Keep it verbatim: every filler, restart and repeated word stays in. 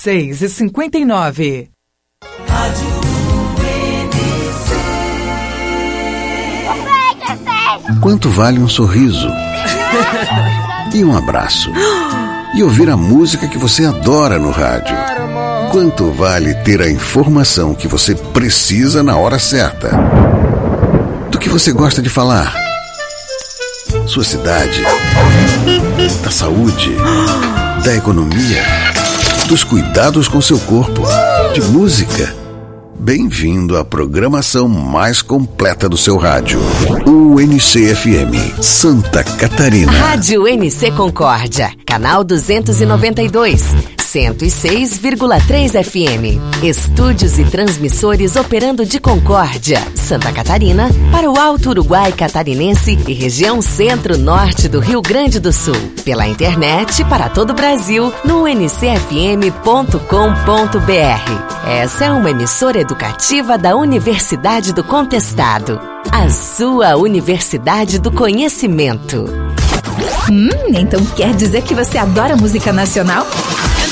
seis e cinquenta e nove. Rádio Quanto vale um sorriso? E um abraço? E ouvir a música que você adora no rádio? Quanto vale ter a informação que você precisa na hora certa? Do que você gosta de falar? Sua cidade? Da saúde? Da economia? Dos cuidados com seu corpo? De música? Bem-vindo à programação mais completa do seu rádio. O N C F M, Santa Catarina. Rádio N C Concórdia, canal duzentos e noventa e dois, cento e seis vírgula três F M. Estúdios e transmissores operando de Concórdia, Santa Catarina, para o Alto Uruguai Catarinense e região centro-norte do Rio Grande do Sul. Pela internet para todo o Brasil, no n c f m ponto com ponto b r. Essa é uma emissora educativa da Universidade do Contestado. A sua Universidade do Conhecimento. Hum, então quer dizer que você adora música nacional?